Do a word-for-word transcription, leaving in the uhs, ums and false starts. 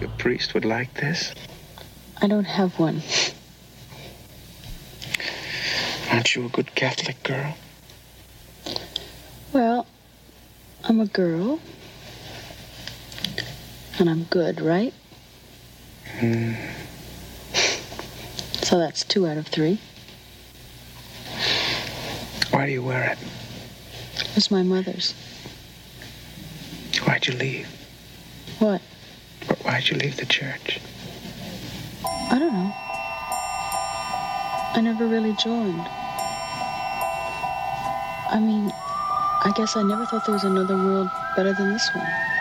your priest would like this? I don't have one. Aren't you a good Catholic girl? Well, I'm a girl. And I'm good, right? Hmm. So that's two out of three. Why do you wear it? It's my mother's. Why'd you leave? What? Why'd you leave the church? I don't know. I never really joined. I mean, I guess I never thought there was another world better than this one.